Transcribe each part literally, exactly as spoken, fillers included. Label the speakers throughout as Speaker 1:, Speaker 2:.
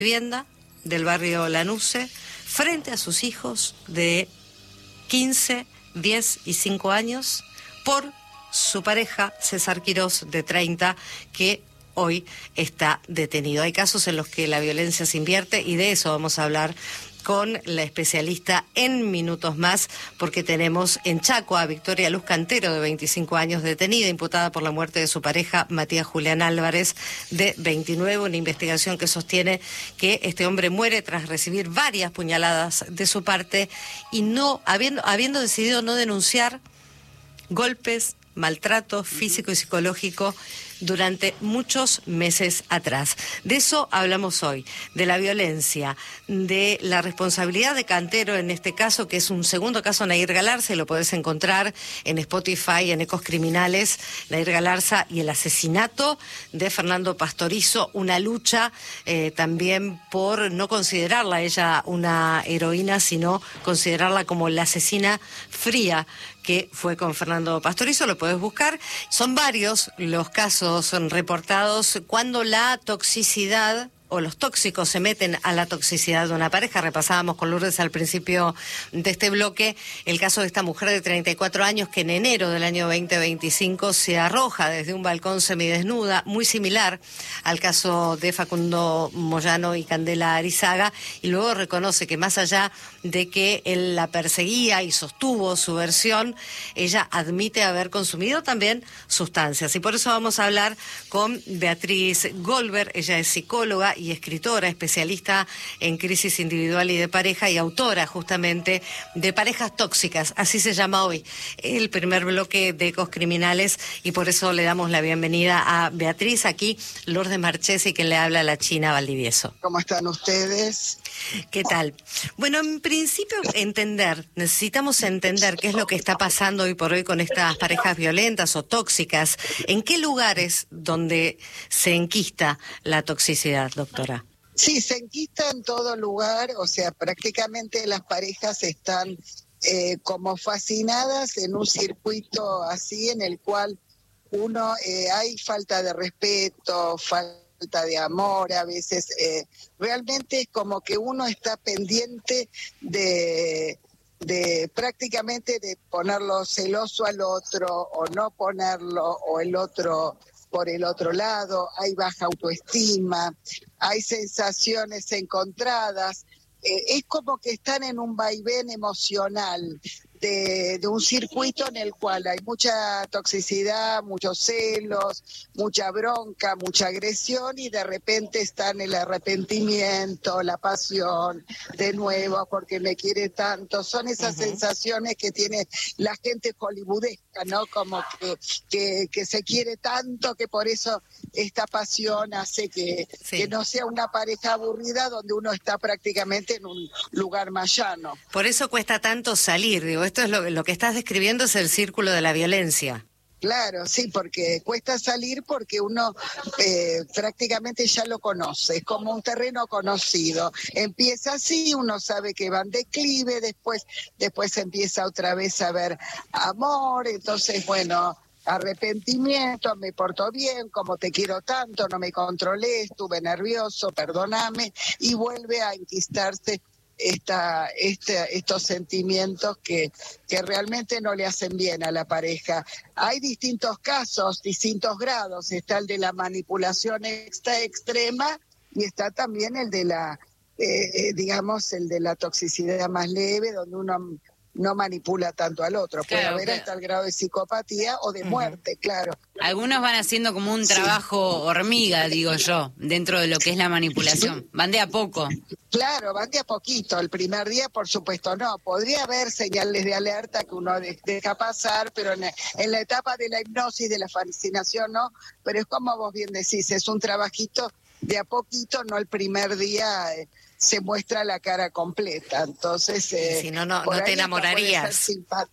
Speaker 1: vivienda del barrio Lanuse frente a sus hijos de quince, diez y cinco años por su pareja César Quirós, de treinta, que hoy está detenido. Hay casos en los que la violencia se invierte y de eso vamos a hablar con la especialista en minutos más, porque tenemos en Chaco a Victoria Luz Cantero, de veinticinco años, detenida, imputada por la muerte de su pareja Matías Julián Álvarez, de veintinueve, una investigación que sostiene que este hombre muere tras recibir varias puñaladas de su parte y no habiendo, habiendo decidido no denunciar golpes, maltrato físico y psicológico durante muchos meses atrás. De eso hablamos hoy, de la violencia, de la responsabilidad de Cantero en este caso, que es un segundo caso, Nair Galarza, y lo podés encontrar en Spotify, en Ecos Criminales, Nair Galarza y el asesinato de Fernando Pastorizo, una lucha eh, también por no considerarla a ella una heroína, sino considerarla como la asesina fría que fue con Fernando Pastorizo. Lo podés buscar. Son varios los casos reportados cuando la toxicidad o los tóxicos se meten a la toxicidad de una pareja. Repasábamos con Lourdes al principio de este bloque el caso de esta mujer de treinta y cuatro años que en enero del año veinte veinticinco se arroja desde un balcón semidesnuda, muy similar al caso de Facundo Moyano y Candela Arizaga, y luego reconoce que más allá de que él la perseguía y sostuvo su versión, ella admite haber consumido también sustancias. Y por eso vamos a hablar con Beatriz Goldberg. Ella es psicóloga y escritora, especialista en crisis individual y de pareja y autora justamente de Parejas Tóxicas, así se llama hoy el primer bloque de Ecos Criminales, y por eso le damos la bienvenida a Beatriz. Aquí Lourdes Marchesi, quien le habla a la China Valdivieso.
Speaker 2: ¿Cómo están ustedes?
Speaker 1: ¿Qué tal? Bueno, en principio entender, necesitamos entender qué es lo que está pasando hoy por hoy con estas parejas violentas o tóxicas. ¿En qué lugares donde se enquista la toxicidad, doctora?
Speaker 2: Sí, se enquista en todo lugar, o sea, prácticamente las parejas están eh, como fascinadas en un circuito así en el cual uno eh, hay falta de respeto, falta de amor, a veces eh, realmente es como que uno está pendiente de, de prácticamente de ponerlo celoso al otro o no ponerlo, o el otro por el otro lado, hay baja autoestima, hay sensaciones encontradas, eh, es como que están en un vaivén emocional de, de un circuito en el cual hay mucha toxicidad, muchos celos, mucha bronca, mucha agresión, y de repente están el arrepentimiento, la pasión, de nuevo, porque me quiere tanto. Son esas uh-huh. sensaciones que tiene la gente hollywoodesca, ¿no? Como que, que, que se quiere tanto que por eso esta pasión hace que, sí. que no sea una pareja aburrida donde uno está prácticamente en un lugar más llano.
Speaker 1: Por eso cuesta tanto salir, digo, esto es lo, lo que estás describiendo es el círculo de la violencia.
Speaker 2: Claro, sí, porque cuesta salir porque uno eh, prácticamente ya lo conoce, es como un terreno conocido. Empieza así, uno sabe que va en declive, después, después empieza otra vez a ver amor, entonces, bueno, arrepentimiento, me porto bien, como te quiero tanto, no me controlé, estuve nervioso, perdóname, y vuelve a enquistarse Esta, este, estos sentimientos que, que realmente no le hacen bien a la pareja. Hay distintos casos, distintos grados. Está el de la manipulación extra extrema y está también el de la, eh, digamos, el de la toxicidad más leve, donde uno no manipula tanto al otro. Puede
Speaker 3: claro,
Speaker 2: haber
Speaker 3: claro.
Speaker 2: hasta el grado de psicopatía o de uh-huh. muerte, claro.
Speaker 3: Algunos van haciendo como un trabajo sí. hormiga, digo yo, dentro de lo que es la manipulación. Van de a poco.
Speaker 2: Claro, van de a poquito. El primer día, por supuesto, no. Podría haber señales de alerta que uno deja pasar, pero en, en la etapa de la hipnosis, de la fascinación, no. Pero es como vos bien decís, es un trabajito de a poquito, no el primer día eh, se muestra la cara completa. Entonces, eh,
Speaker 1: si no, no, no te enamorarías.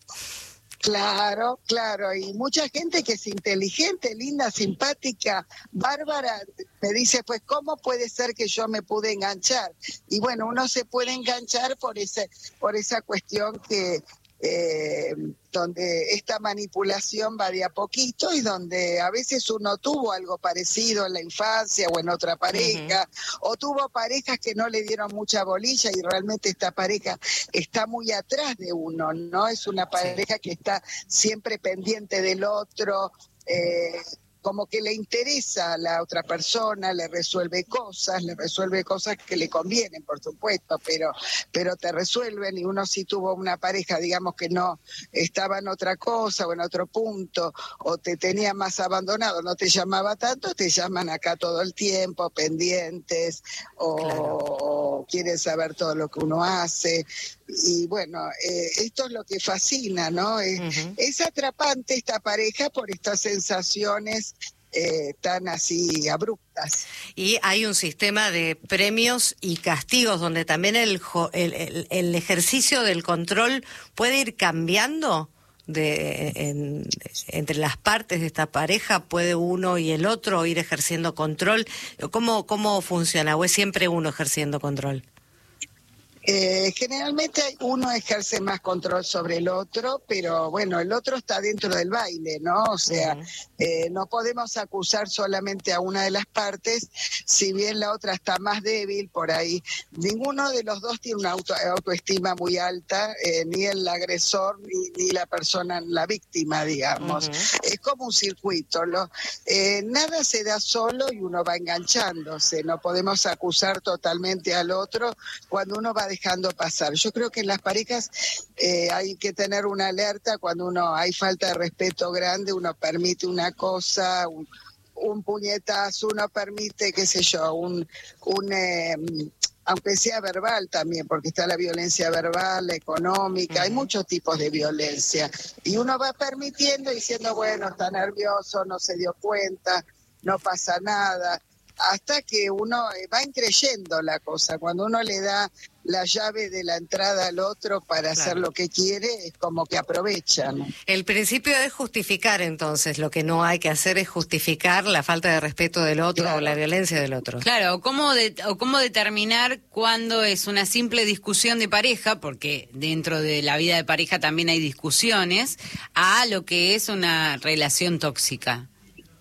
Speaker 2: Claro, claro, y mucha gente que es inteligente, linda, simpática, bárbara, me dice, pues, ¿cómo puede ser que yo me pude enganchar? Y bueno, uno se puede enganchar por ese, por esa cuestión que, eh, donde esta manipulación va de a poquito y donde a veces uno tuvo algo parecido en la infancia o en otra pareja, uh-huh. o tuvo parejas que no le dieron mucha bolilla y realmente esta pareja está muy atrás de uno, ¿no? Es una pareja sí. que está siempre pendiente del otro, eh, como que le interesa a la otra persona, le resuelve cosas, le resuelve cosas que le convienen, por supuesto, pero pero te resuelven, y uno sí tuvo una pareja, digamos, que no estaba en otra cosa o en otro punto, o te tenía más abandonado, no te llamaba tanto, te llaman acá todo el tiempo, pendientes, o, claro. o quieren saber todo lo que uno hace. Y bueno, eh, esto es lo que fascina, ¿no? Es, uh-huh. es atrapante esta pareja por estas sensaciones eh, tan así abruptas.
Speaker 1: Y hay un sistema de premios y castigos donde también el, el, el, el ejercicio del control puede ir cambiando de en, entre las partes de esta pareja. ¿Puede uno y el otro ir ejerciendo control? ¿Cómo, cómo funciona? ¿O es siempre uno ejerciendo control?
Speaker 2: Eh, generalmente uno ejerce más control sobre el otro, pero bueno, el otro está dentro del baile, ¿no? O sea, uh-huh. eh, no podemos acusar solamente a una de las partes, si bien la otra está más débil por ahí. Ninguno de los dos tiene una auto, autoestima muy alta, eh, ni el agresor ni, ni la persona, la víctima, digamos. Uh-huh. Es como un circuito, ¿no? Eh, nada se da solo y uno va enganchándose, no podemos acusar totalmente al otro cuando uno va dejando pasar. Yo creo que en las parejas eh, hay que tener una alerta cuando uno hay falta de respeto grande, uno permite una cosa, un, un puñetazo, uno permite, qué sé yo, un, un eh, aunque sea verbal también, porque está la violencia verbal, la económica, uh-huh. hay muchos tipos de violencia, y uno va permitiendo diciendo, bueno, está nervioso, no se dio cuenta, no pasa nada, hasta que uno va creyendo la cosa. Cuando uno le da la llave de la entrada al otro para claro. hacer lo que quiere, es como que aprovechan.
Speaker 1: El principio es justificar, entonces, lo que no hay que hacer es justificar la falta de respeto del otro claro. o la violencia del otro.
Speaker 3: Claro, o cómo, de, o cómo determinar cuándo es una simple discusión de pareja, porque dentro de la vida de pareja también hay discusiones, a lo que es una relación tóxica.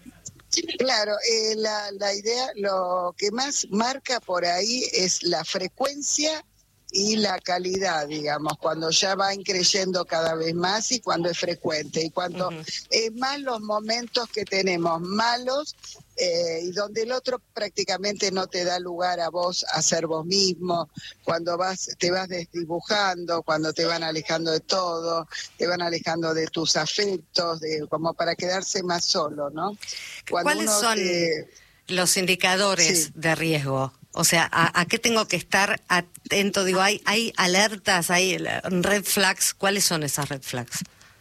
Speaker 2: Claro, eh, la, la idea, lo que más marca por ahí es la frecuencia y la calidad, digamos, cuando ya van creyendo cada vez más y cuando es frecuente. Y cuando uh-huh. es más los momentos que tenemos malos eh, y donde el otro prácticamente no te da lugar a vos a ser vos mismo, cuando vas te vas desdibujando, cuando te van alejando de todo, te van alejando de tus afectos, de como para quedarse más solo, ¿no? Cuando
Speaker 1: ¿Cuáles son te... los indicadores sí. de riesgo? O sea, ¿a, ¿a qué tengo que estar atento? Digo, ¿hay, hay alertas, hay red flags? ¿Cuáles son esas red flags?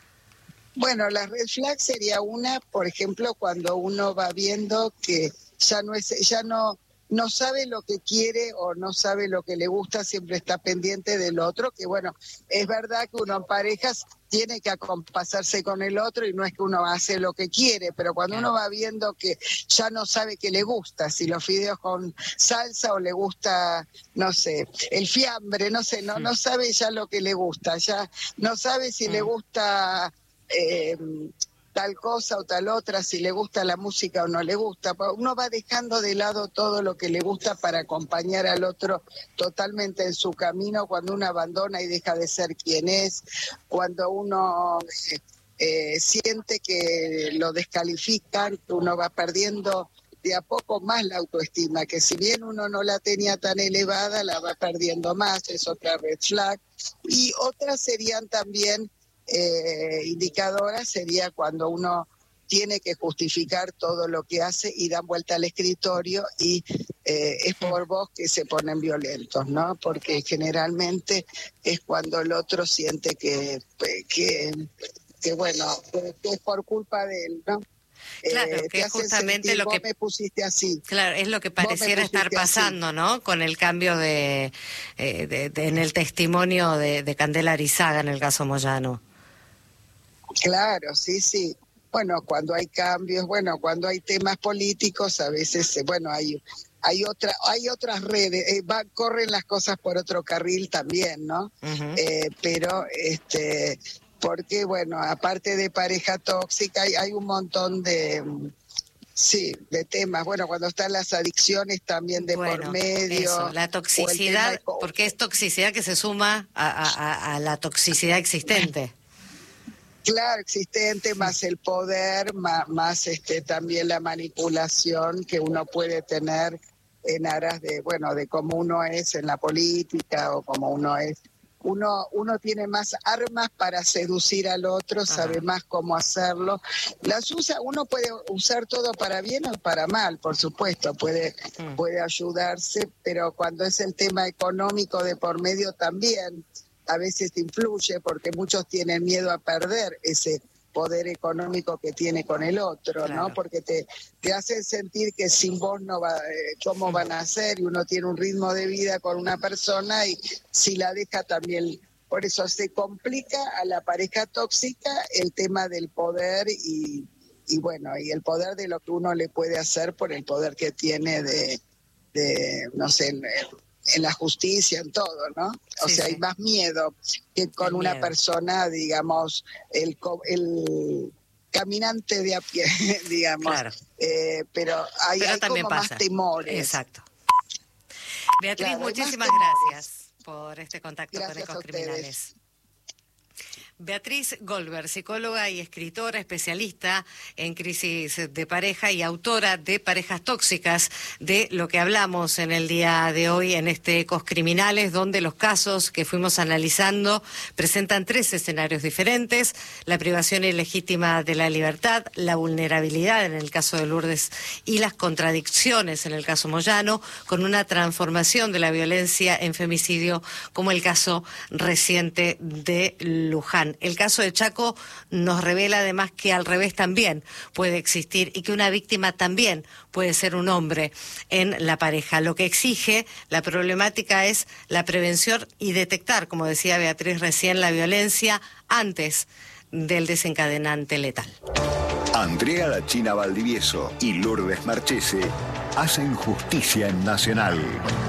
Speaker 2: Bueno, la red flag sería una, por ejemplo, cuando uno va viendo que ya no es, ya no, no sabe lo que quiere o no sabe lo que le gusta, siempre está pendiente del otro, que bueno, es verdad que uno en parejas tiene que acompasarse con el otro y no es que uno hace lo que quiere, pero cuando uno va viendo que ya no sabe qué le gusta, si los fideos con salsa o le gusta, no sé, el fiambre, no sé, no, no sabe ya lo que le gusta, ya no sabe si le gusta eh, tal cosa o tal otra, si le gusta la música o no le gusta. Uno va dejando de lado todo lo que le gusta para acompañar al otro totalmente en su camino, cuando uno abandona y deja de ser quien es, cuando uno eh, eh, siente que lo descalifican, que uno va perdiendo de a poco más la autoestima, que si bien uno no la tenía tan elevada, la va perdiendo más, es otra red flag. Y otras serían también Eh, indicadora, sería cuando uno tiene que justificar todo lo que hace y dan vuelta al escritorio y eh, es por vos que se ponen violentos, ¿no? Porque generalmente es cuando el otro siente que, que, que bueno, que, que es por culpa de él, ¿no?
Speaker 1: Claro, eh, que es justamente sentir, lo que
Speaker 2: me pusiste así.
Speaker 1: Claro, es lo que pareciera estar pasando, así. ¿No? Con el cambio de, eh, de, de en el testimonio de, de Candela Arizaga en el caso Moyano.
Speaker 2: Claro, sí, sí. Bueno, cuando hay cambios, bueno, cuando hay temas políticos, a veces, bueno, hay hay otra, hay otras redes, eh, va, corren las cosas por otro carril también, ¿no? Uh-huh. Eh, pero, este, porque, bueno, aparte de pareja tóxica, hay, hay un montón de, sí, de temas. Bueno, cuando están las adicciones también de bueno, por medio.
Speaker 1: Eso, la toxicidad, de... porque es toxicidad que se suma a, a, a la toxicidad existente.
Speaker 2: Claro, existente, más el poder, más, más este también la manipulación que uno puede tener en aras de, bueno, de cómo uno es en la política o cómo uno es. Uno, uno tiene más armas para seducir al otro, Ajá. sabe más cómo hacerlo. Las usa, uno puede usar todo para bien o para mal, por supuesto, puede, mm. puede ayudarse, pero cuando es el tema económico de por medio también, a veces influye porque muchos tienen miedo a perder ese poder económico que tiene con el otro, claro. ¿no? Porque te, te hacen sentir que sin vos no va, eh, cómo van a hacer, y uno tiene un ritmo de vida con una persona y si la deja también, por eso se complica a la pareja tóxica el tema del poder y, y bueno, y el poder de lo que uno le puede hacer por el poder que tiene de, de no sé, en, en la justicia, en todo, ¿no? O sí, sea, sí. hay más miedo que con el una miedo. persona, digamos, el, el caminante de a pie, digamos. Claro. Eh, pero hay, pero hay como pasa. más temores.
Speaker 1: Exacto. Beatriz, claro, muchísimas gracias por este contacto gracias con Ecos Criminales. Beatriz Goldberg, psicóloga y escritora especialista en crisis de pareja y autora de Parejas Tóxicas, de lo que hablamos en el día de hoy en este Ecos Criminales, donde los casos que fuimos analizando presentan tres escenarios diferentes: la privación ilegítima de la libertad, la vulnerabilidad en el caso de Lourdes y las contradicciones en el caso Moyano, con una transformación de la violencia en femicidio como el caso reciente de Luján. El caso de Chaco nos revela además que al revés también puede existir y que una víctima también puede ser un hombre en la pareja. Lo que exige la problemática es la prevención y detectar, como decía Beatriz recién, la violencia antes del desencadenante letal.
Speaker 4: Andrea La China Valdivieso y Lourdes Marchese hacen justicia en Nacional.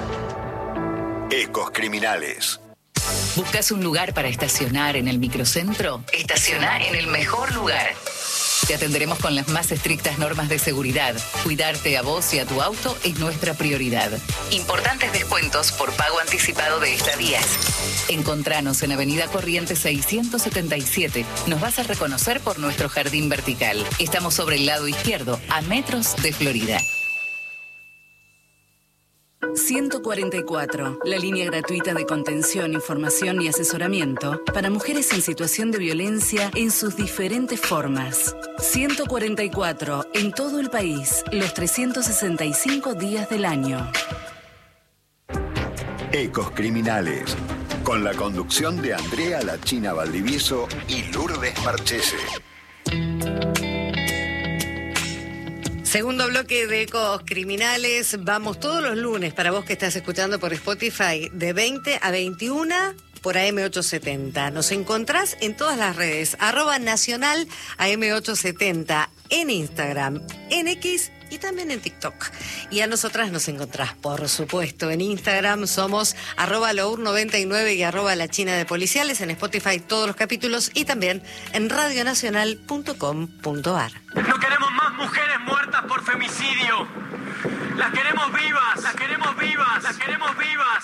Speaker 4: Ecos Criminales.
Speaker 5: ¿Buscas un lugar para estacionar en el microcentro? Estaciona en el mejor lugar. Te atenderemos con las más estrictas normas de seguridad. Cuidarte a vos y a tu auto es nuestra prioridad. Importantes descuentos por pago anticipado de estadías. Encontranos en Avenida Corrientes seiscientos setenta y siete. Nos vas a reconocer por nuestro jardín vertical. Estamos sobre el lado izquierdo, a metros de Florida.
Speaker 6: ciento cuarenta y cuatro, la línea gratuita de contención, información y asesoramiento para mujeres en situación de violencia en sus diferentes formas. ciento cuarenta y cuatro, en todo el país, los trescientos sesenta y cinco días del año.
Speaker 4: Ecos Criminales, con la conducción de Andrea La China Valdivieso y Lourdes Marchese.
Speaker 1: Segundo bloque de Ecos Criminales. Vamos todos los lunes, para vos que estás escuchando por Spotify, de veinte a veintiuna por A M ochocientos setenta. Nos encontrás en todas las redes, arroba nacional A M ochocientos setenta, en Instagram, en X y también en TikTok. Y a nosotras nos encontrás, por supuesto, en Instagram somos arroba lour noventa y nueve y arroba la china de policiales, en Spotify todos los capítulos y también en radionacional punto com punto a r.
Speaker 7: No queremos más mujeres muertas por femicidio. Las queremos vivas, las queremos vivas, las queremos vivas.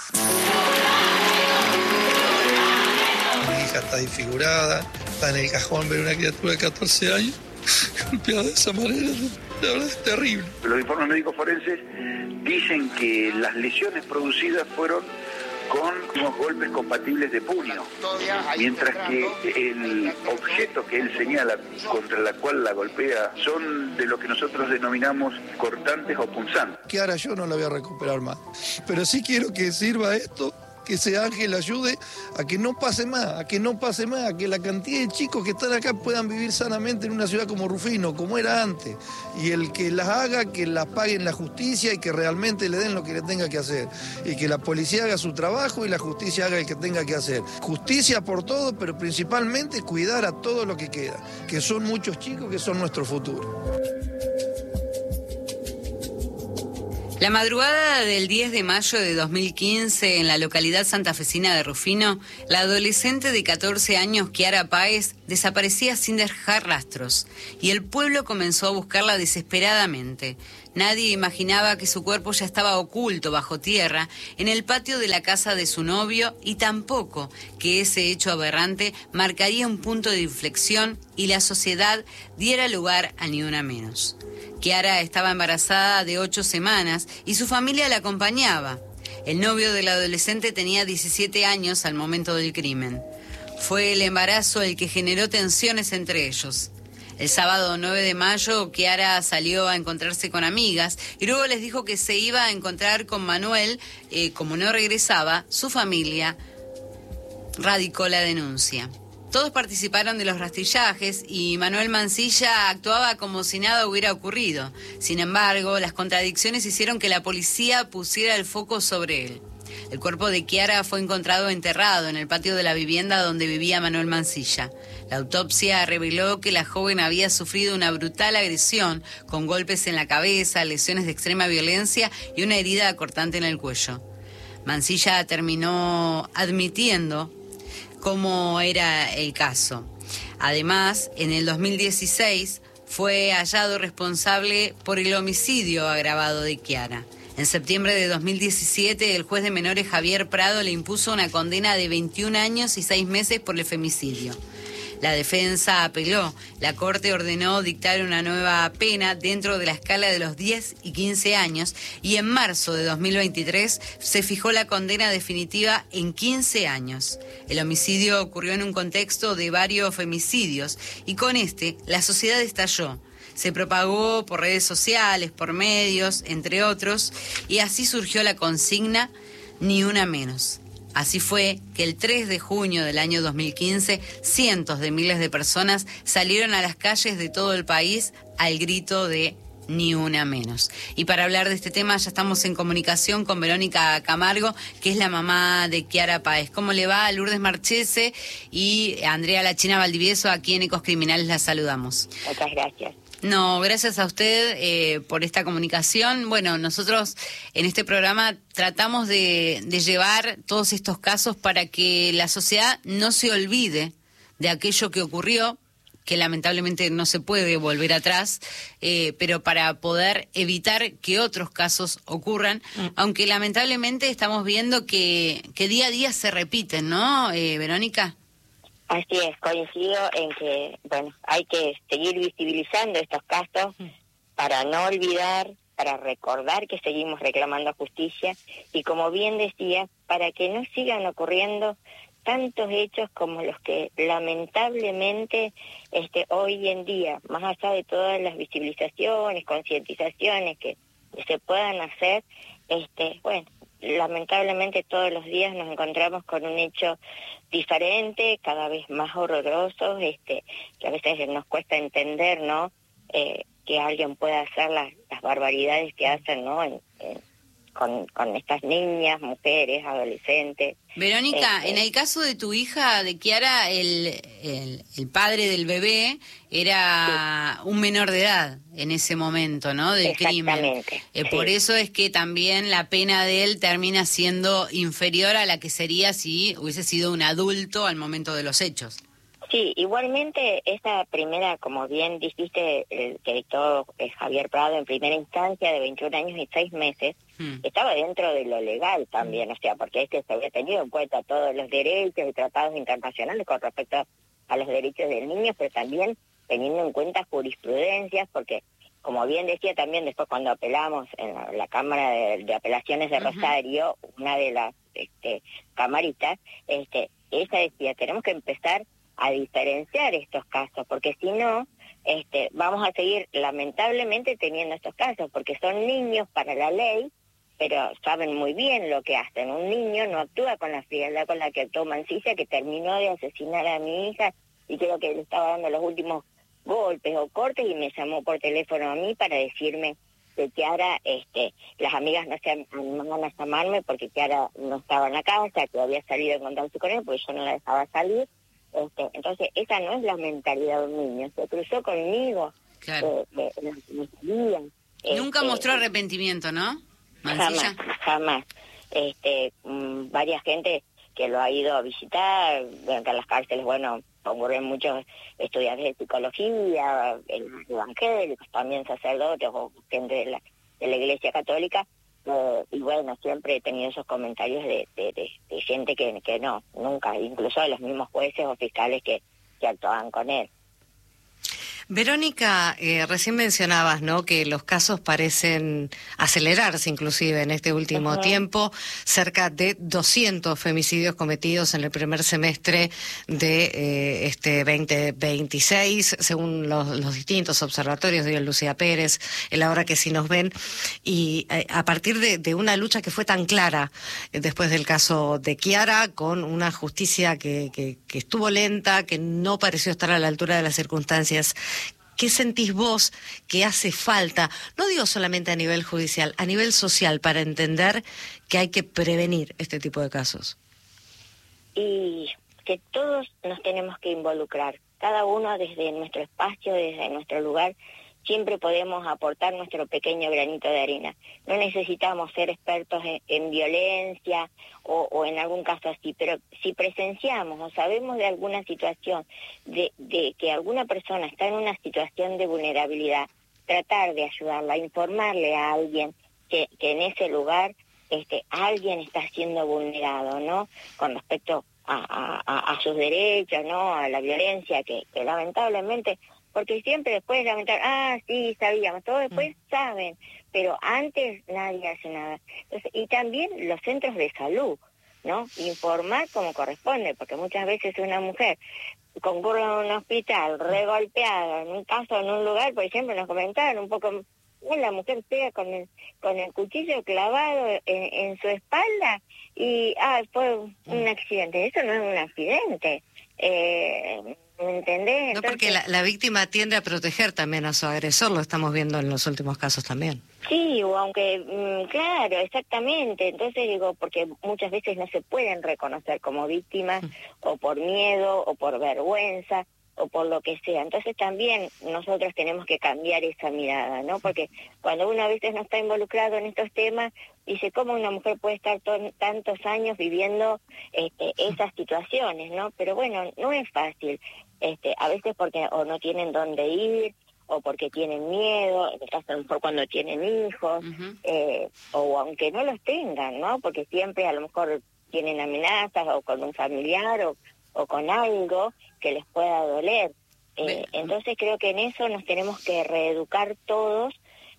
Speaker 8: Mi hija está desfigurada, está en el cajón, ver una criatura de catorce años golpeada de esa manera. La verdad es terrible.
Speaker 9: Los informes médicos forenses dicen que las lesiones producidas fueron con unos golpes compatibles de puño, mientras que el objeto que él señala contra la cual la golpea son de lo que nosotros denominamos cortantes o punzantes.
Speaker 8: Que ahora yo no la voy a recuperar más, pero sí quiero que sirva esto, que ese ángel ayude a que no pase más, a que no pase más, a que la cantidad de chicos que están acá puedan vivir sanamente en una ciudad como Rufino, como era antes, y el que las haga, que las paguen la justicia y que realmente le den lo que le tenga que hacer, y que la policía haga su trabajo y la justicia haga el que tenga que hacer. Justicia por todo, pero principalmente cuidar a todo lo que queda, que son muchos chicos que son nuestro futuro.
Speaker 3: La madrugada del diez de mayo de dos mil quince, en la localidad santafesina de Rufino, la adolescente de catorce años, Kiara Páez, desaparecía sin dejar rastros, y el pueblo comenzó a buscarla desesperadamente. Nadie imaginaba que su cuerpo ya estaba oculto bajo tierra en el patio de la casa de su novio, y tampoco que ese hecho aberrante marcaría un punto de inflexión y la sociedad diera lugar a ni una menos. Kiara estaba embarazada de ocho semanas y su familia la acompañaba. El novio de la adolescente tenía diecisiete años al momento del crimen. Fue el embarazo el que generó tensiones entre ellos. El sábado nueve de mayo, Kiara salió a encontrarse con amigas y luego les dijo que se iba a encontrar con Manuel. Eh, como no regresaba, su familia radicó la denuncia. Todos participaron de los rastrillajes y Manuel Mancilla actuaba como si nada hubiera ocurrido. Sin embargo, las contradicciones hicieron que la policía pusiera el foco sobre él. El cuerpo de Kiara fue encontrado enterrado en el patio de la vivienda donde vivía Manuel Mancilla. La autopsia reveló que la joven había sufrido una brutal agresión, con golpes en la cabeza, lesiones de extrema violencia y una herida cortante en el cuello. Mancilla terminó admitiendo cómo era el caso. Además, en el dos mil dieciséis fue hallado responsable por el homicidio agravado de Kiara. En septiembre de dos mil diecisiete, el juez de menores Javier Prado le impuso una condena de veintiún años y seis meses por el femicidio. La defensa apeló. La Corte ordenó dictar una nueva pena dentro de la escala de los diez y quince años y en marzo de dos mil veintitrés se fijó la condena definitiva en quince años. El homicidio ocurrió en un contexto de varios femicidios y con este la sociedad estalló. Se propagó por redes sociales, por medios, entre otros, y así surgió la consigna "Ni una menos". Así fue que el tres de junio del año dos mil quince, cientos de miles de personas salieron a las calles de todo el país al grito de "Ni una menos". Y para hablar de este tema ya estamos en comunicación con Verónica Camargo, que es la mamá de Kiara Páez. ¿Cómo le va? Lourdes Marchese y Andrea La China Valdivieso, aquí en Ecos Criminales la saludamos.
Speaker 10: Muchas gracias.
Speaker 3: No, gracias a usted eh, por esta comunicación. Bueno, nosotros en este programa tratamos de, de llevar todos estos casos para que la sociedad no se olvide de aquello que ocurrió, que lamentablemente no se puede volver atrás, eh, pero para poder evitar que otros casos ocurran, mm. aunque lamentablemente estamos viendo que, que día a día se repiten, ¿no, eh, Verónica?
Speaker 10: Así es, coincido en que, bueno, hay que seguir visibilizando estos casos para no olvidar, para recordar que seguimos reclamando justicia y, como bien decía, para que no sigan ocurriendo tantos hechos como los que lamentablemente este hoy en día, más allá de todas las visibilizaciones, concientizaciones que, que se puedan hacer, este, bueno, lamentablemente todos los días nos encontramos con un hecho diferente, cada vez más horroroso, este, que a veces nos cuesta entender, ¿no? Eh, que alguien pueda hacer las, las barbaridades que hacen, ¿no? En, en, con, con estas niñas, mujeres, adolescentes.
Speaker 3: Verónica,
Speaker 10: este,
Speaker 3: en el caso de tu hija, de Kiara, el, el, el padre del bebé era sí. un menor de edad en ese momento, ¿no? Del crimen. Eh, sí. Por eso es que también la pena de él termina siendo inferior a la que sería si hubiese sido un adulto al momento de los hechos.
Speaker 10: Sí, igualmente esa primera, como bien dijiste, el que dictó eh, Javier Prado en primera instancia de veintiún años y seis meses, hmm. estaba dentro de lo legal también, o sea, porque es que se había tenido en cuenta todos los derechos y tratados internacionales con respecto a los derechos del niño, pero también teniendo en cuenta jurisprudencias, porque como bien decía también después cuando apelamos en la, la Cámara de, de Apelaciones de uh-huh. Rosario, una de las este, camaritas, este, ella decía, tenemos que empezar a diferenciar estos casos, porque si no, este, vamos a seguir lamentablemente teniendo estos casos, porque son niños para la ley, pero saben muy bien lo que hacen. Un niño no actúa con la frialdad con la que actuó Mancilla, que terminó de asesinar a mi hija, y creo que le estaba dando los últimos golpes o cortes, y me llamó por teléfono a mí para decirme que Kiara, este, las amigas no se animaban a llamarme porque Kiara no estaba en la casa, que había salido a encontrarse con él, porque yo no la dejaba salir. Este, entonces, esa no es la mentalidad de un niño. Se cruzó conmigo.
Speaker 3: Claro.
Speaker 10: Eh, eh, me, me salían,
Speaker 3: Nunca
Speaker 10: este,
Speaker 3: mostró arrepentimiento, ¿no? ¿Mansilla?
Speaker 10: Jamás, jamás. Este, mmm, varias gente que lo ha ido a visitar, dentro de las cárceles, bueno, concurren muchos estudiantes de psicología, evangélicos, también sacerdotes o gente de la, de la Iglesia Católica, eh, y bueno, siempre he tenido esos comentarios de, de, de, de gente que, que no, nunca, incluso de los mismos jueces o fiscales que, que actuaban con él.
Speaker 1: Verónica, eh, recién mencionabas, ¿no?, que los casos parecen acelerarse inclusive en este último uh-huh. tiempo, cerca de doscientos femicidios cometidos en el primer semestre de eh, este veinte veintiséis, según los, los distintos observatorios, de Lucía Pérez, el Ahora que sí nos ven, y eh, a partir de, de una lucha que fue tan clara eh, después del caso de Chiara, con una justicia que, que, que estuvo lenta, que no pareció estar a la altura de las circunstancias. ¿Qué sentís vos que hace falta, no digo solamente a nivel judicial, a nivel social, para entender que hay que prevenir este tipo de casos?
Speaker 10: Y que todos nos tenemos que involucrar, cada uno desde nuestro espacio, desde nuestro lugar, siempre podemos aportar nuestro pequeño granito de arena. No necesitamos ser expertos en, en violencia o, o en algún caso así, pero si presenciamos o sabemos de alguna situación, de, de que alguna persona está en una situación de vulnerabilidad, tratar de ayudarla, informarle a alguien que, que en ese lugar este, alguien está siendo vulnerado, ¿no? Con respecto a, a, a sus derechos, ¿no? A la violencia que, que lamentablemente... Porque siempre después lamentar, ah, sí, sabíamos, todos después mm. saben, pero antes nadie hace nada. Entonces, y también los centros de salud, ¿no? Informar como corresponde, porque muchas veces una mujer concurre a un hospital regolpeada, en un caso, en un lugar, por ejemplo, nos comentaron un poco, la mujer pega con el, con el cuchillo clavado en, en su espalda y, ah, fue un accidente. Eso no es un accidente. Eh... ¿Me entendés?
Speaker 1: No, porque la, la víctima tiende a proteger también a su agresor, lo estamos viendo en los últimos casos también.
Speaker 10: Sí, o aunque, mmm, claro, exactamente. Entonces digo, porque muchas veces no se pueden reconocer como víctimas, mm. o por miedo, o por vergüenza, o por lo que sea. Entonces también nosotros tenemos que cambiar esa mirada, ¿no? Porque cuando uno a veces no está involucrado en estos temas, dice, ¿cómo una mujer puede estar t- tantos años viviendo este, esas situaciones, ¿no? Pero bueno, no es fácil. Este, a veces porque o no tienen dónde ir, o porque tienen miedo, en el caso a lo mejor cuando tienen hijos, uh-huh. eh, o aunque no los tengan, ¿no? Porque siempre a lo mejor tienen amenazas, o con un familiar, o, o con algo que les pueda doler. Eh, entonces creo que en eso nos tenemos que reeducar todos,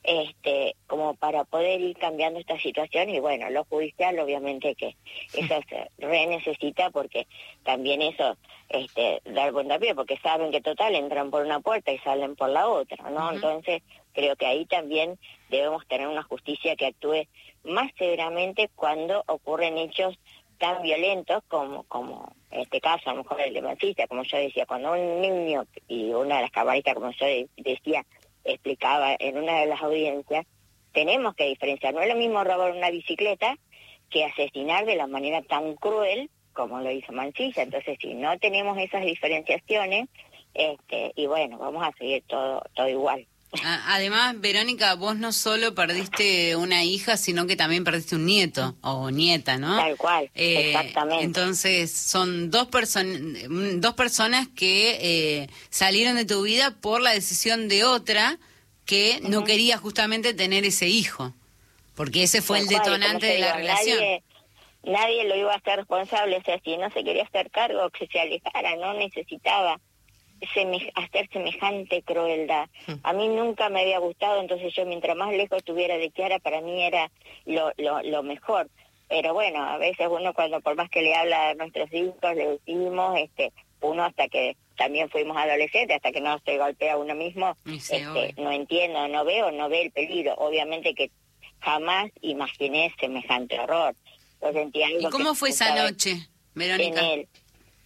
Speaker 10: este, como para poder ir cambiando esta situación. Y bueno, lo judicial obviamente que eso se re necesita, porque también eso este, dar buen pie, porque saben que total entran por una puerta y salen por la otra, ¿no? Uh-huh. Entonces creo que ahí también debemos tener una justicia que actúe más severamente cuando ocurren hechos tan violentos como como este caso, a lo mejor el de Mansilla, como yo decía, cuando un niño, y una de las camaristas, como yo decía, explicaba en una de las audiencias, tenemos que diferenciar. No es lo mismo robar una bicicleta que asesinar de la manera tan cruel como lo hizo Mansilla. Entonces, si no tenemos esas diferenciaciones, este y bueno, vamos a seguir todo todo igual.
Speaker 3: Además, Verónica, vos no solo perdiste una hija, sino que también perdiste un nieto o nieta, ¿no?
Speaker 10: Tal cual,
Speaker 3: eh,
Speaker 10: exactamente.
Speaker 3: Entonces, son dos, person- dos personas que eh, salieron de tu vida por la decisión de otra que uh-huh. no quería justamente tener ese hijo, porque ese fue Tal el detonante de la digo, relación.
Speaker 10: Nadie, nadie lo iba a hacer responsable, o sea, si no se quería hacer cargo, que se alejara, no necesitaba Seme- hacer semejante crueldad. A mí nunca me había gustado, entonces yo mientras más lejos estuviera de Chiara, para mí era lo, lo, lo mejor. Pero bueno, a veces uno cuando por más que le habla a nuestros hijos, le decimos, este, uno hasta que también fuimos adolescentes, hasta que no se golpea uno mismo, sí, este, no entiendo, no veo, no ve el peligro. Obviamente que jamás imaginé semejante horror. Yo sentía algo.
Speaker 3: ¿Y cómo fue esa noche, Verónica?
Speaker 10: En él.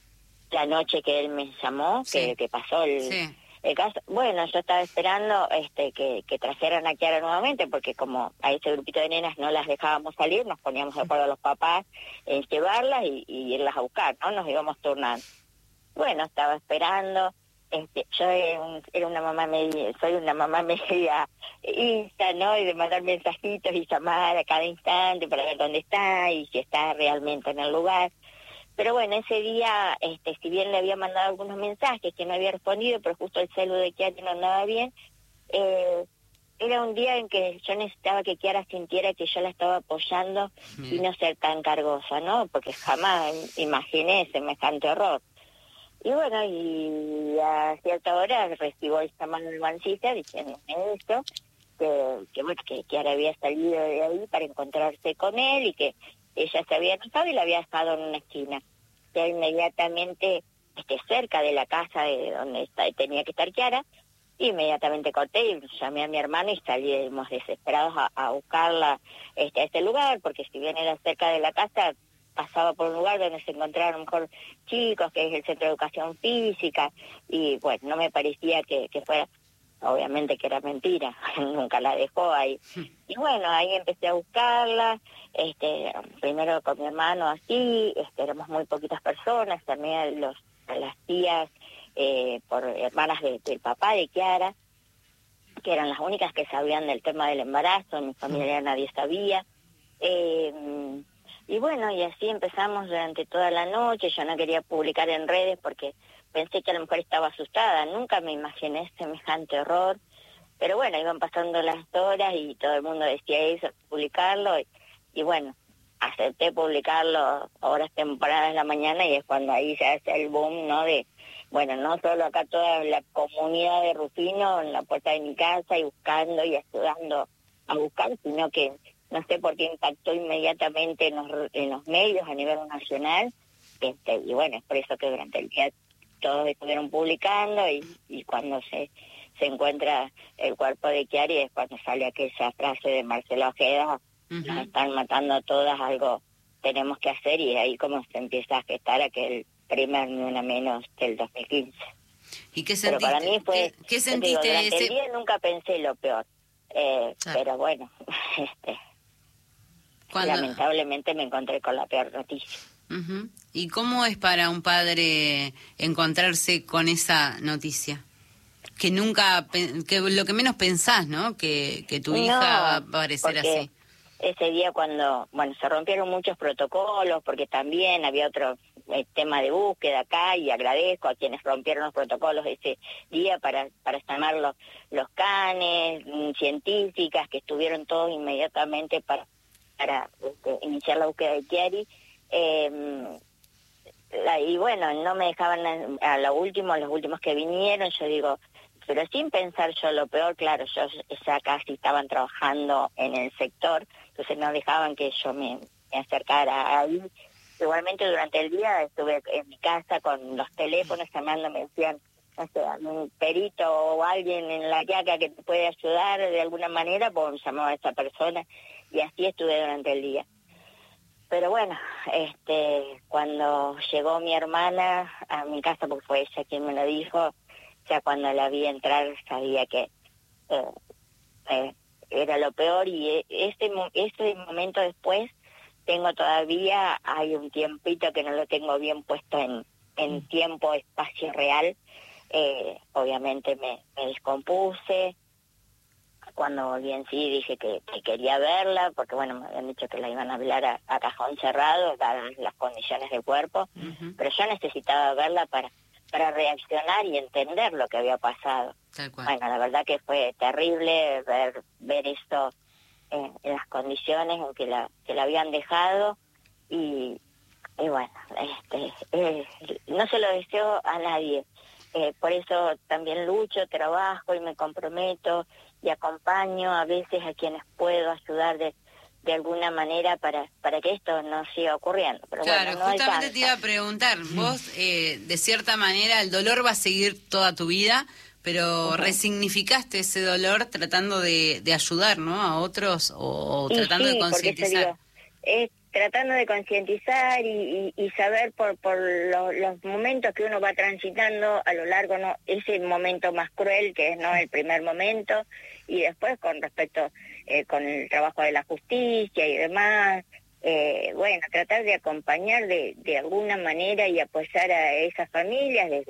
Speaker 10: La noche que él me llamó, sí. que, que pasó el, sí. el caso, bueno, yo estaba esperando este que, que trajeran a Chiara nuevamente, porque como a ese grupito de nenas no las dejábamos salir, nos poníamos de acuerdo a los papás en llevarlas y, y irlas a buscar, ¿no? Nos íbamos turnando. Bueno, estaba esperando, este, yo era, un, era una mamá media, soy una mamá media insta, ¿no? Y de mandar mensajitos y llamar a cada instante para ver dónde está y si está realmente en el lugar. Pero bueno, ese día, este, si bien le había mandado algunos mensajes que no había respondido, pero justo el celu de Kiara no andaba bien, eh, era un día en que yo necesitaba que Kiara sintiera que yo la estaba apoyando mm. y no ser tan cargosa, ¿no? Porque jamás imaginé semejante horror. Y bueno, y a cierta hora recibo el llamado de Mancita diciéndome esto, que, que bueno, que Kiara había salido de ahí para encontrarse con él y que ella se había notado y la había dejado en una esquina. Ya inmediatamente, este, cerca de la casa de donde está, tenía que estar Kiara, inmediatamente corté y llamé a mi hermano y salimos desesperados a, a buscarla este, a este lugar, porque si bien era cerca de la casa, pasaba por un lugar donde se encontraban a lo mejor chicos, que es el Centro de Educación Física, y bueno, no me parecía que, que fuera, obviamente que era mentira, nunca la dejó ahí. Y bueno, ahí empecé a buscarla, este, primero con mi hermano así, este, éramos muy poquitas personas, también los, las tías, eh, por hermanas de, del papá de Kiara, que eran las únicas que sabían del tema del embarazo, en mi familia nadie sabía. Eh, Y bueno, y así empezamos durante toda la noche. Yo no quería publicar en redes porque pensé que a lo mejor estaba asustada. Nunca me imaginé semejante horror. Pero bueno, iban pasando las horas y todo el mundo decía eso, publicarlo. Y, y bueno, acepté publicarlo horas tempranas de la mañana y es cuando ahí se hace el boom, ¿no? De, bueno, no solo acá toda la comunidad de Rufino en la puerta de mi casa y buscando y ayudando a buscar, sino que no sé por qué impactó inmediatamente en los, en los medios a nivel nacional, este, y bueno, es por eso que durante el día todos estuvieron publicando y, y cuando se se encuentra el cuerpo de Kiara es cuando sale aquella frase de Marcelo Ojeda, uh-huh. Nos están matando a todas, algo tenemos que hacer, y ahí como se empieza a gestar aquel primer ni una menos del dos mil quince.
Speaker 3: ¿Y qué sentiste?
Speaker 10: Pero para mí fue,
Speaker 3: ¿Qué, qué sentiste
Speaker 10: digo, durante
Speaker 3: ese...
Speaker 10: el día nunca pensé lo peor, eh, claro. Pero bueno, este... ¿Cuándo? Lamentablemente me encontré con la peor noticia.
Speaker 3: Uh-huh. ¿Y cómo es para un padre encontrarse con esa noticia? Que nunca, que lo que menos pensás, ¿no? Que, que tu hija no, va a aparecer así.
Speaker 10: Ese día cuando, bueno, se rompieron muchos protocolos, porque también había otro eh, tema de búsqueda acá, y agradezco a quienes rompieron los protocolos ese día para para llamar los, los canes, científicas, que estuvieron todos inmediatamente para para este, iniciar la búsqueda de Kiara. Eh, la, y bueno, no me dejaban a, a lo último, a los últimos que vinieron, yo digo, pero sin pensar yo lo peor, claro, yo ya casi estaban trabajando en el sector, entonces no dejaban que yo me, me acercara ahí. Igualmente durante el día estuve en mi casa con los teléfonos llamando, me decían, no sé, un perito o alguien en la Quiaca que te puede ayudar de alguna manera, pues llamaba a esa persona, y así estuve durante el día. Pero bueno, este, cuando llegó mi hermana a mi casa, porque fue ella quien me lo dijo, ya cuando la vi entrar sabía que eh, eh, era lo peor, y ese, ese momento después tengo todavía, hay un tiempito que no lo tengo bien puesto en, en tiempo, espacio real, eh, obviamente me, me descompuse. Cuando volví en sí dije que, que quería verla, porque bueno, me habían dicho que la iban a hablar a, a cajón cerrado, dadas las condiciones del cuerpo, uh-huh. Pero yo necesitaba verla para para reaccionar y entender lo que había pasado. Tal cual. Bueno, la verdad que fue terrible ver ver esto eh, en las condiciones en que la que la habían dejado, y, y bueno, este eh, no se lo deseo a nadie. Eh, por eso también lucho, trabajo y me comprometo y acompaño a veces a quienes puedo ayudar de, de alguna manera para para que esto no siga ocurriendo. Pero
Speaker 3: claro,
Speaker 10: bueno, no
Speaker 3: justamente
Speaker 10: alcanza.
Speaker 3: Te iba a preguntar, vos eh, de cierta manera el dolor va a seguir toda tu vida, pero uh-huh. resignificaste ese dolor tratando de, de ayudar, ¿no? A otros o, o tratando sí, de concientizar.
Speaker 10: Es tratando de concientizar y, y, y saber por por lo, los momentos que uno va transitando a lo largo, no ese momento más cruel que es no el primer momento, y después con respecto eh, con el trabajo de la justicia y demás, eh, bueno, tratar de acompañar de, de alguna manera y apoyar a esas familias desde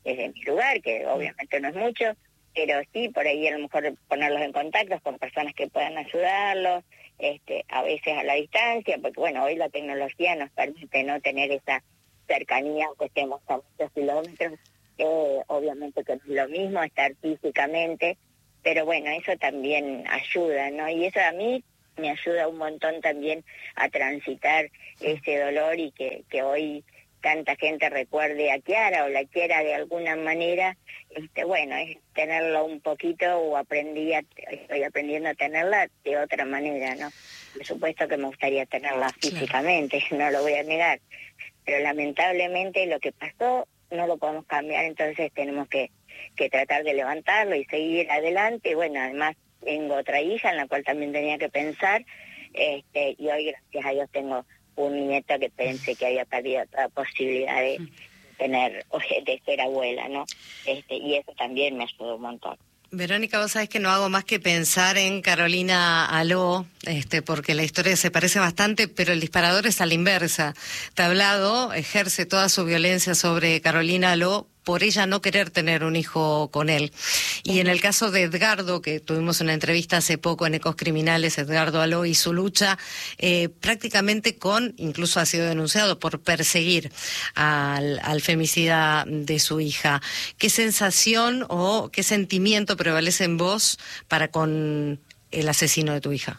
Speaker 10: desde mi lugar, que obviamente no es mucho, pero sí, por ahí a lo mejor ponerlos en contacto con personas que puedan ayudarlos, este, a veces a la distancia, porque bueno, hoy la tecnología nos permite no tener esa cercanía, aunque estemos a muchos kilómetros, eh, obviamente que no es lo mismo estar físicamente, pero bueno, eso también ayuda, ¿no? Y eso a mí me ayuda un montón también a transitar ese dolor y que, que hoy tanta gente recuerde a Kiara o la quiera de alguna manera. Este, bueno, es tenerlo un poquito, o aprendí a, estoy aprendiendo a tenerla de otra manera, ¿no? Por supuesto que me gustaría tenerla físicamente, no lo voy a negar, pero lamentablemente lo que pasó no lo podemos cambiar, entonces tenemos que, que tratar de levantarlo y seguir adelante. Bueno, además tengo otra hija en la cual también tenía que pensar, este, y hoy gracias a Dios tengo un nieto que pensé que había perdido toda posibilidad de tener, de ser abuela, ¿no? Este, y eso también me ayudó un montón.
Speaker 1: Verónica, vos sabés que no hago más que pensar en Carolina Aló, este, porque la historia se parece bastante, pero el disparador es a la inversa. Tablado ejerce toda su violencia sobre Carolina Aló por ella no querer tener un hijo con él. Y en el caso de Edgardo, que tuvimos una entrevista hace poco en Ecos Criminales, Edgardo Aló y su lucha, eh, prácticamente con, incluso ha sido denunciado por perseguir al, al femicida de su hija. ¿Qué sensación o qué sentimiento prevalece en vos para con el asesino de tu hija?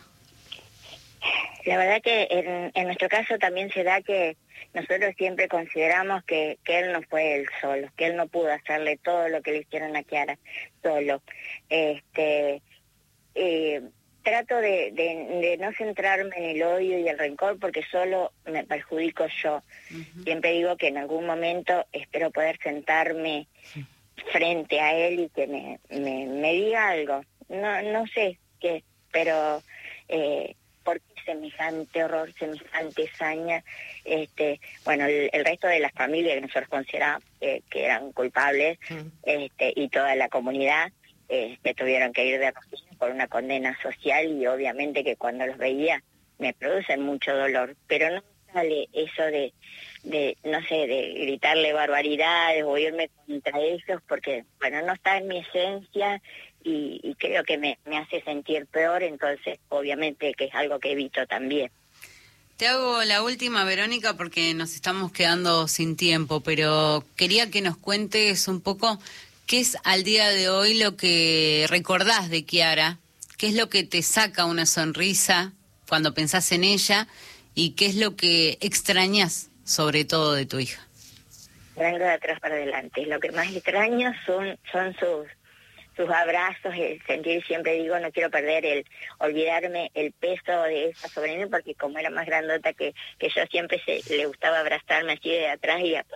Speaker 10: La verdad que en, en nuestro caso también se da que nosotros siempre consideramos que, que él no fue él solo, que él no pudo hacerle todo lo que le hicieron a Kiara solo. Este, eh, trato de, de, de no centrarme en el odio y el rencor porque solo me perjudico yo. Uh-huh. Siempre digo que en algún momento espero poder sentarme sí. frente a él y que me, me, me diga algo. No, no sé qué, pero... Eh, ¿por qué semejante horror, semejante saña? Este, bueno, el, el resto de las familias que nosotros consideramos eh, que eran culpables, mm. este, y toda la comunidad, este, tuvieron que ir de rodillas por una condena social, y obviamente que cuando los veía me producen mucho dolor, pero no sale eso de, de, no sé, de gritarle barbaridades o irme contra ellos, porque, bueno, no está en mi esencia, y, y creo que me, me hace sentir peor, entonces obviamente que es algo que evito también.
Speaker 3: Te hago la última, Verónica, porque nos estamos quedando sin tiempo, pero quería que nos cuentes un poco qué es al día de hoy lo que recordás de Kiara, qué es lo que te saca una sonrisa cuando pensás en ella y qué es lo que extrañas sobre todo de tu hija.
Speaker 10: Vengo de atrás para adelante. Lo que más extraño son, son sus... sus abrazos, el sentir, siempre digo, no quiero perder el, olvidarme el peso de esa sobrina, porque como era más grandota que, que yo, siempre se, le gustaba abrazarme así de atrás y a,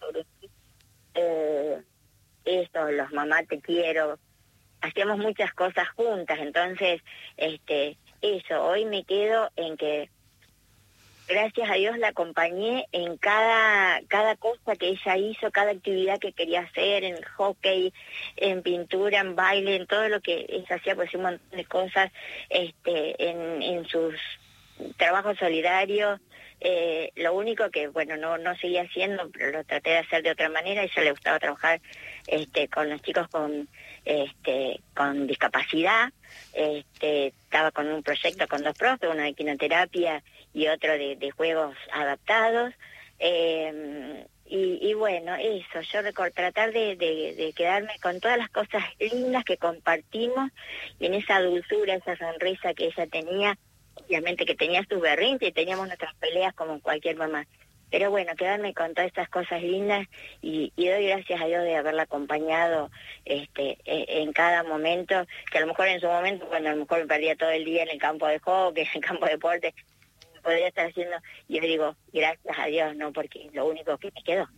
Speaker 10: eh, esto, los mamá te quiero, hacíamos muchas cosas juntas, entonces, este, eso, hoy me quedo en que gracias a Dios la acompañé en cada cada cosa que ella hizo, cada actividad que quería hacer, en hockey, en pintura, en baile, en todo lo que ella hacía, pues un montón de cosas, este, en, en sus trabajos solidarios. Eh, lo único que, bueno, no no seguía haciendo, pero lo traté de hacer de otra manera. A ella le gustaba trabajar este, con los chicos con este con discapacidad. Este, estaba con un proyecto con dos profes, uno de quinoterapia y otro de, de juegos adaptados. Eh, y, y bueno, eso, yo record, tratar de, de, de quedarme con todas las cosas lindas que compartimos, y en esa dulzura, esa sonrisa que ella tenía. Obviamente que tenía sus berrinches y teníamos nuestras peleas como cualquier mamá. Pero bueno, quedarme con todas estas cosas lindas, y, y doy gracias a Dios de haberla acompañado este, en cada momento, que a lo mejor en su momento, cuando a lo mejor me perdía todo el día en el campo de hockey, en el campo de deporte, podría estar haciendo, y yo digo, gracias a Dios, no, porque es lo único que me quedó.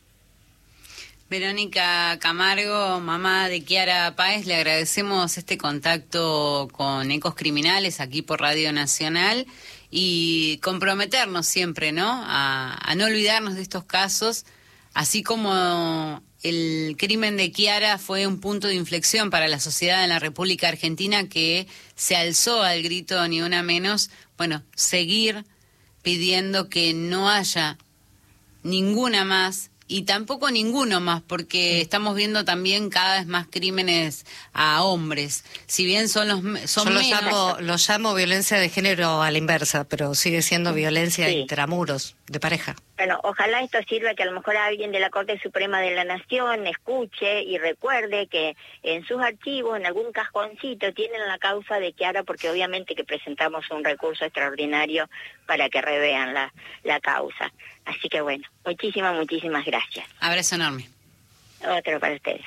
Speaker 3: Verónica Camargo, mamá de Kiara Páez, le agradecemos este contacto con Ecos Criminales aquí por Radio Nacional, y comprometernos siempre, ¿no?, a, a no olvidarnos de estos casos, así como el crimen de Kiara fue un punto de inflexión para la sociedad en la República Argentina, que se alzó al grito ni una menos. Bueno, seguir pidiendo que no haya ninguna más y tampoco ninguno más, porque estamos viendo también cada vez más crímenes a hombres. Si bien son los son
Speaker 1: Yo lo
Speaker 3: menos...
Speaker 1: llamo, lo llamo violencia de género a la inversa, pero sigue siendo violencia
Speaker 10: Sí.
Speaker 1: intramuros, de pareja.
Speaker 10: Bueno, ojalá esto sirva que a lo mejor alguien de la Corte Suprema de la Nación escuche y recuerde que en sus archivos, en algún cajoncito, tienen la causa de Chiara, porque obviamente que presentamos un recurso extraordinario para que revean la, la causa. Así que bueno, muchísimas, muchísimas gracias.
Speaker 3: Abrazo enorme.
Speaker 10: Otro para ustedes.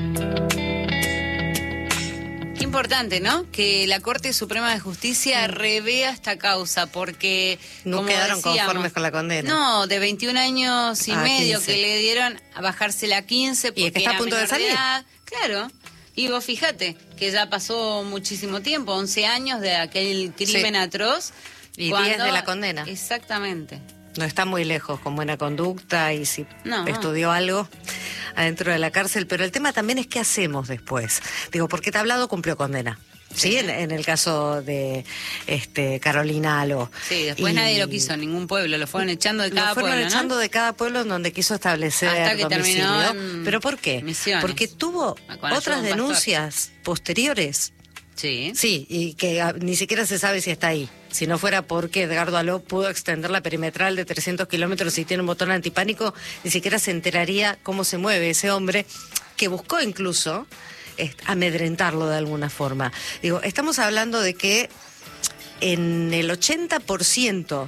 Speaker 3: Qué importante, ¿no? Que la Corte Suprema de Justicia revea esta causa, porque
Speaker 1: No
Speaker 3: como
Speaker 1: quedaron
Speaker 3: decíamos,
Speaker 1: conformes con la condena.
Speaker 3: No, de veintiún años y
Speaker 1: A
Speaker 3: medio
Speaker 1: quince.
Speaker 3: que le dieron a bajársela a quince porque
Speaker 1: Y es que está
Speaker 3: era
Speaker 1: a punto de
Speaker 3: menor
Speaker 1: salir.
Speaker 3: edad. Claro. Y vos fíjate que ya pasó muchísimo tiempo, once años de aquel crimen
Speaker 1: Sí.
Speaker 3: atroz.
Speaker 1: Y
Speaker 3: cuando-
Speaker 1: diez de la condena.
Speaker 3: Exactamente.
Speaker 1: No está muy lejos, con buena conducta y si
Speaker 3: No.
Speaker 1: estudió algo adentro de la cárcel. Pero el tema también es qué hacemos después. Digo, porque Tablado cumplió condena. Sí, en, en el caso de este Carolina Aló.
Speaker 3: Sí, después
Speaker 1: Y
Speaker 3: nadie lo quiso en ningún pueblo, lo fueron echando de cada
Speaker 1: lo fueron
Speaker 3: pueblo, ¿no?
Speaker 1: echando de cada pueblo en donde quiso establecer
Speaker 3: Hasta que
Speaker 1: domicilio.
Speaker 3: terminó en
Speaker 1: ¿Pero por qué?
Speaker 3: Misiones.
Speaker 1: Porque tuvo
Speaker 3: Con ayuda de
Speaker 1: otras
Speaker 3: un pastor.
Speaker 1: denuncias posteriores.
Speaker 3: Sí.
Speaker 1: Sí, y que ah, ni siquiera se sabe si está ahí. Si no fuera porque Edgardo Aló pudo extender la perimetral de trescientos kilómetros y tiene un botón antipánico, ni siquiera se enteraría cómo se mueve ese hombre, que buscó incluso eh, amedrentarlo de alguna forma. Digo, estamos hablando de que en el ochenta por ciento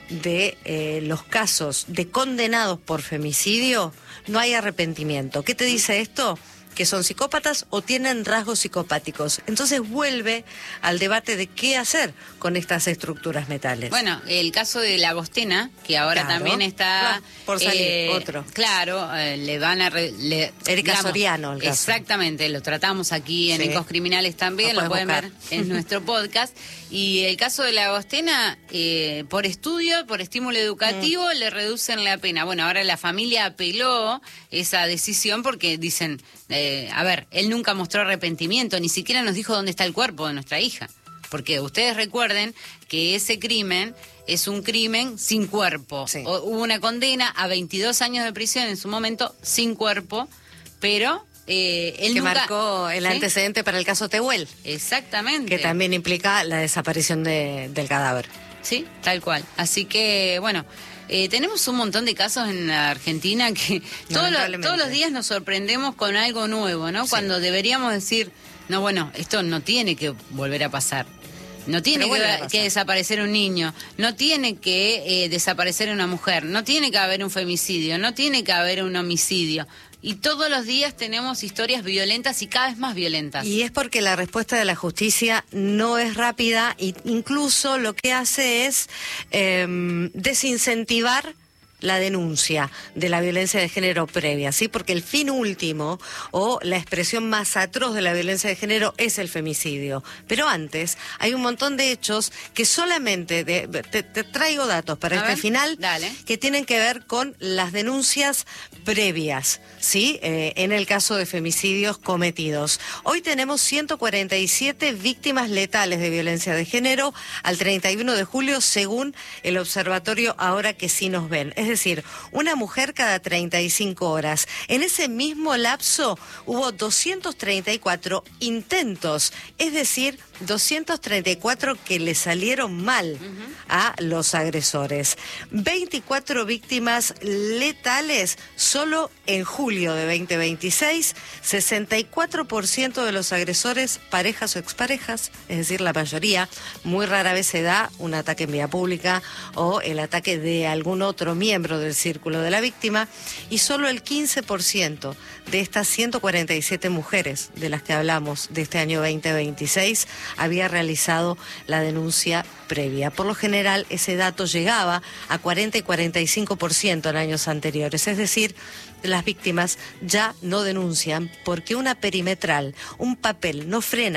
Speaker 1: de eh, los casos de condenados por femicidio no hay arrepentimiento. ¿Qué te dice esto? Que son psicópatas o tienen rasgos psicopáticos. Entonces vuelve al debate de qué hacer con estas estructuras metales.
Speaker 3: Bueno, el caso de la Agostena, que ahora
Speaker 1: Claro.
Speaker 3: también está...
Speaker 1: Claro, por salir, otro.
Speaker 3: Claro, eh, le van a... re- le-
Speaker 1: Erika Soriano, el caso.
Speaker 3: Exactamente, lo tratamos aquí en
Speaker 1: Sí.
Speaker 3: Ecos Criminales también,
Speaker 1: Lo
Speaker 3: lo
Speaker 1: puedes
Speaker 3: pueden
Speaker 1: buscar.
Speaker 3: ver en nuestro podcast. Y el caso de la Agostena, eh, por estudio, por estímulo educativo,
Speaker 1: Mm.
Speaker 3: le reducen la pena. Bueno, ahora la familia apeló esa decisión porque dicen... Eh, a ver, él nunca mostró arrepentimiento, ni siquiera nos dijo dónde está el cuerpo de nuestra hija. Porque ustedes recuerden que ese crimen es un crimen sin cuerpo.
Speaker 1: Sí.
Speaker 3: O- hubo una condena a veintidós años de prisión en su momento, sin cuerpo, pero eh, él
Speaker 1: que
Speaker 3: nunca...
Speaker 1: marcó el
Speaker 3: ¿Sí?
Speaker 1: antecedente para el caso Tehuel,
Speaker 3: Exactamente.
Speaker 1: que también implica la desaparición de- del cadáver.
Speaker 3: Sí, tal cual. Así que, bueno... Eh, tenemos un montón de casos en la Argentina que todos los,
Speaker 1: Lamentablemente.
Speaker 3: todos los días nos sorprendemos con algo nuevo, ¿no?
Speaker 1: Sí.
Speaker 3: Cuando deberíamos decir, no, bueno, esto no tiene que volver a pasar. No tiene
Speaker 1: Pero
Speaker 3: que,
Speaker 1: vuelve a pasar.
Speaker 3: que desaparecer un niño, no tiene que eh, desaparecer una mujer, no tiene que haber un femicidio, no tiene que haber un homicidio. Y todos los días tenemos historias violentas y cada vez más violentas.
Speaker 1: Y es porque la respuesta de la justicia no es rápida e incluso lo que hace es eh, desincentivar la denuncia de la violencia de género previa, ¿sí? Porque el fin último o la expresión más atroz de la violencia de género es el femicidio. Pero antes hay un montón de hechos que solamente, de- te, te traigo datos para
Speaker 3: A
Speaker 1: este
Speaker 3: ver,
Speaker 1: final,
Speaker 3: dale.
Speaker 1: que tienen que ver con las denuncias previas, ¿sí? Eh, en el caso de femicidios cometidos. Hoy tenemos ciento cuarenta y siete víctimas letales de violencia de género al treinta y uno de julio, según el observatorio Ahora que sí nos ven. Es decir, una mujer cada treinta y cinco horas. En ese mismo lapso hubo doscientos treinta y cuatro intentos, es decir, doscientos treinta y cuatro que le salieron mal a los agresores. veinticuatro víctimas letales solo en julio de veinte veintiséis, sesenta y cuatro por ciento de los agresores parejas o exparejas, es decir, la mayoría. Muy rara vez se da un ataque en vía pública o el ataque de algún otro miembro del círculo de la víctima, y solo el quince por ciento de estas ciento cuarenta y siete mujeres de las que hablamos de este año veinte veintiséis había realizado la denuncia previa. Por lo general, ese dato llegaba a cuarenta y cuarenta y cinco por ciento en años anteriores, es decir, las víctimas ya no denuncian porque una perimetral, un papel, no frena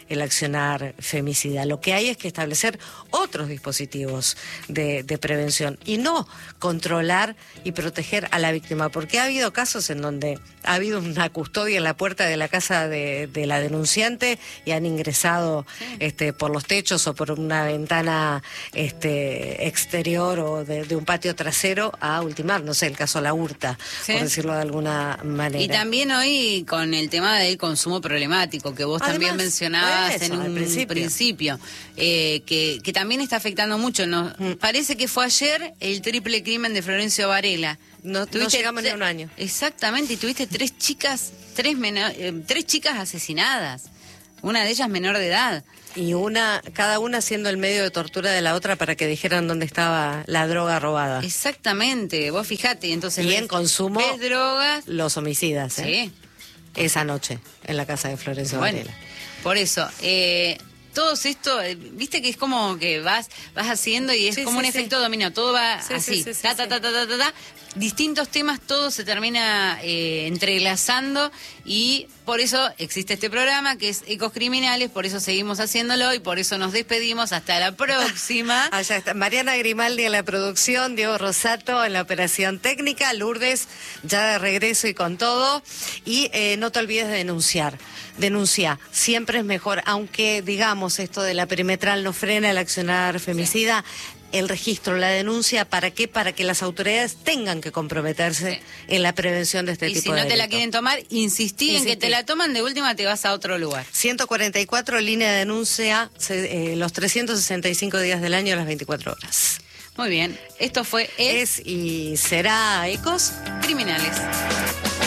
Speaker 1: el accionar femicida. Lo que hay es que establecer otros dispositivos de, de prevención y no controlar y proteger a la víctima, porque ha habido casos en donde ha habido una custodia en la puerta de la casa de, de la denunciante y han ingresado sí. este, por los techos o por una ventana este, exterior o de, de un patio trasero a ultimar, no sé, el caso La Hurta, sí. por decirlo de alguna manera.
Speaker 3: Y también hoy con el tema del consumo problemático, que vos Además, también mencionabas eso, en un principio, principio eh, que, que también está afectando mucho. Nos mm. parece que fue ayer el triple crimen de Florencio Varela.
Speaker 1: No, no llegamos ni a un año.
Speaker 3: Exactamente, y tuviste tres chicas, tres, menor, eh, tres chicas asesinadas, una de ellas menor de edad.
Speaker 1: Y una, cada una siendo el medio de tortura de la otra para que dijeran dónde estaba la droga robada.
Speaker 3: Exactamente, vos fijate, entonces
Speaker 1: y
Speaker 3: ves,
Speaker 1: en consumo
Speaker 3: ves drogas,
Speaker 1: los homicidas, ¿eh?
Speaker 3: Sí.
Speaker 1: Esa noche en la casa de Florencio
Speaker 3: bueno,
Speaker 1: Varela.
Speaker 3: Por eso, eh, todos esto, eh, viste que es como que vas, vas haciendo y es sí, como sí, un sí. efecto dominó, todo va sí, así, sí, sí, ta, ta, ta, ta, ta, ta, ta, distintos temas, todo se termina eh, entrelazando y por eso existe este programa que es Ecos Criminales, por eso seguimos haciéndolo y por eso nos despedimos hasta la próxima.
Speaker 1: Allá está Mariana Grimaldi en la producción, Diego Rosato en la operación técnica, Lourdes ya de regreso y con todo. Y eh, no te olvides de denunciar. Denuncia, siempre es mejor, aunque digamos esto de la perimetral no frena el accionar femicida. Sí. El registro, la denuncia, ¿para qué? Para que las autoridades tengan que comprometerse sí. en la prevención de este
Speaker 3: y
Speaker 1: tipo
Speaker 3: si
Speaker 1: de
Speaker 3: no
Speaker 1: delitos.
Speaker 3: Te la quieren tomar, insistí en que te la toman, de última te vas a otro lugar.
Speaker 1: ciento cuarenta y cuatro, línea de denuncia, se, eh, los trescientos sesenta y cinco días del año, las veinticuatro horas.
Speaker 3: Muy bien, esto fue Es,
Speaker 1: es y será Ecos
Speaker 3: Criminales.